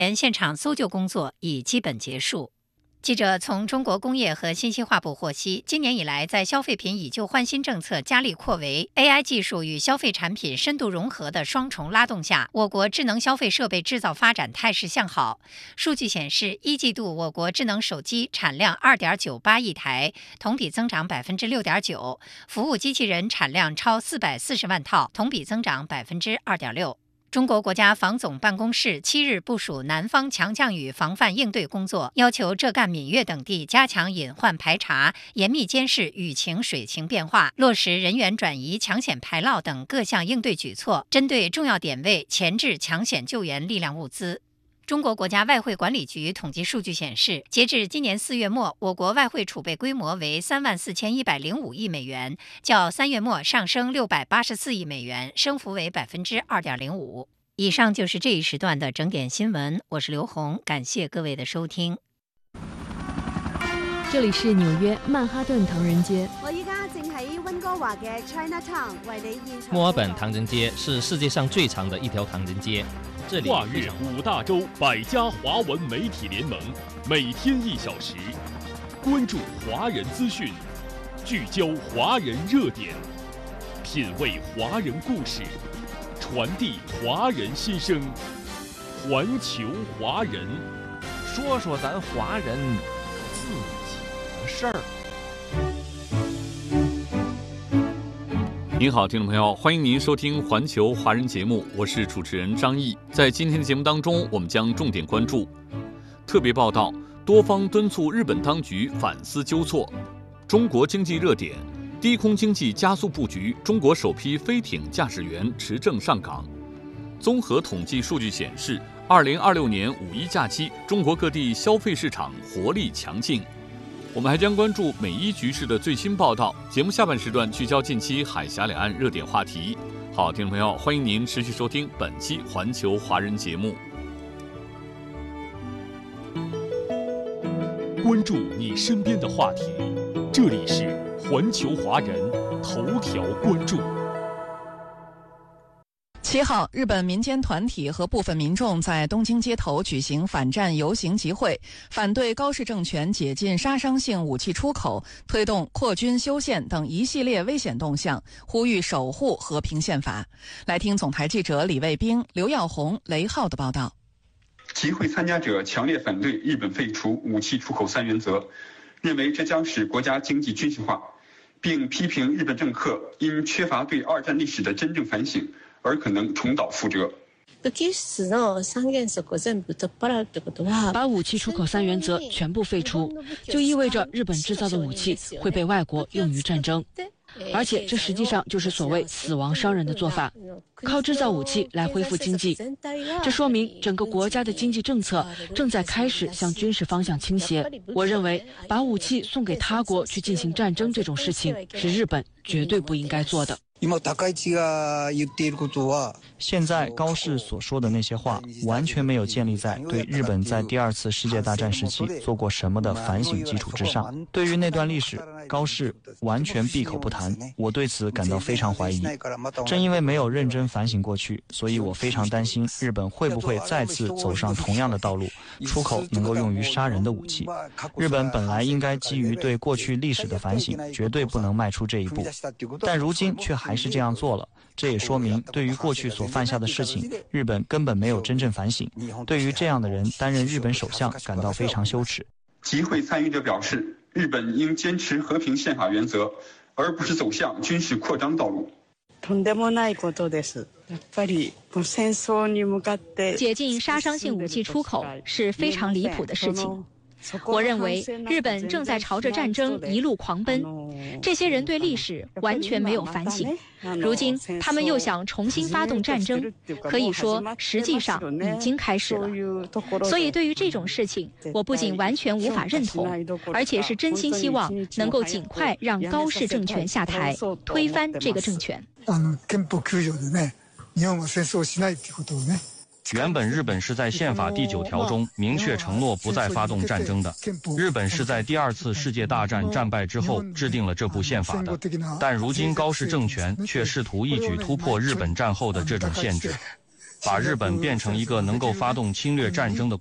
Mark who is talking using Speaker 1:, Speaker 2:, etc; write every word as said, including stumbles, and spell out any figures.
Speaker 1: 现场搜救工作已基本结束。记者从中国工业和信息化部获悉，今年以来，在消费品以旧换新政策加力扩围、A I 技术与消费产品深度融合的双重拉动下，我国智能消费设备制造发展态势向好。数据显示，一季度我国智能手机产量 二点九八亿台，同比增长 百分之六点九； 服务机器人产量超四百四十万套，同比增长 百分之二点六。中国国家防总办公室七日部署南方强降雨防范应对工作，要求浙赣闽粤等地加强隐患排查，严密监视雨情水情变化，落实人员转移、抢险排涝等各项应对举措，针对重要点位前置抢险救援力量物资。中国国家外汇管理局统计数据显示，截至今年四月末，我国外汇储备规模为三万四千一百零五亿美元，较三月末上升六百八十四亿美元，升幅为百分之二点零五。以上就是这一时段的整点新闻，我是刘红，感谢各位的收听。
Speaker 2: 这里是纽约曼哈顿唐人街。
Speaker 3: 我依家正喺温哥華嘅 Chinatown 為你現場。
Speaker 4: 墨爾本唐人街是世界上最長的一條唐人街。这里
Speaker 5: 跨越五大洲百家华文媒体联盟，每天一小时，关注华人资讯，聚焦华人热点，品味华人故事，传递华人心声。环球华人，
Speaker 6: 说说咱华人自己的事儿。
Speaker 7: 您好，听众朋友，欢迎您收听环球华人节目，我是主持人张毅。在今天的节目当中，我们将重点关注特别报道，多方敦促日本当局反思纠错；中国经济热点，低空经济加速布局，中国首批飞艇驾驶员持证上岗。综合统计数据显示，二零二六年五一假期，中国各地消费市场活力强劲。我们还将关注美伊局势的最新报道。节目下半时段聚焦近期海峡两岸热点话题。好，听众朋友，欢迎您持续收听本期环球华人节目。
Speaker 5: 关注你身边的话题，这里是环球华人头条关注。
Speaker 8: 七号，日本民间团体和部分民众在东京街头举行反战游行集会，反对高市政权解禁杀伤性武器出口、推动扩军修宪等一系列危险动向，呼吁守护和平宪法。来听总台记者李卫兵、刘耀红、雷浩的报道。
Speaker 9: 集会参加者强烈反对日本废除武器出口三原则，认为这将使国家经济军事化，并批评日本政客因缺乏对二战历史的真正反省而可能重蹈覆辙。
Speaker 10: 把武器出口三原则全部废除，就意味着日本制造的武器会被外国用于战争，而且这实际上就是所谓死亡商人的做法，靠制造武器来恢复经济。这说明整个国家的经济政策正在开始向军事方向倾斜。我认为把武器送给他国去进行战争这种事情是日本绝对不应该做的。
Speaker 11: 现在高市所说的那些话完全没有建立在对日本在第二次世界大战时期做过什么的反省基础之上。对于那段历史，高市完全闭口不谈，我对此感到非常怀疑。正因为没有认真反省过去，所以我非常担心日本会不会再次走上同样的道路，出口能够用于杀人的武器。日本本来应该基于对过去历史的反省，绝对不能迈出这一步，但如今却还是这样做了。这也说明对于过去所犯下的事情，日本根本没有真正反省。对于这样的人担任日本首相感到非常羞耻。
Speaker 9: 集会参与者表示，日本应坚持和平宪法原则，而不是走向军事扩张道路。
Speaker 12: 解禁杀伤性武器出口是非常离谱的事情。我认为日本正在朝着战争一路狂奔，这些人对历史完全没有反省，如今他们又想重新发动战争，可以说实际上已经开始了。所以对于这种事情，我不仅完全无法认同，而且是真心希望能够尽快让高市政权下台，推翻这个政权。
Speaker 13: 原本日本是在宪法第九条中明确承诺不再发动战争的，日本是在第二次世界大战战败之后制定了这部宪法的，但如今高市政权却试图一举突破日本战后的这种限制。 把日本变成一个能够发动侵略战争的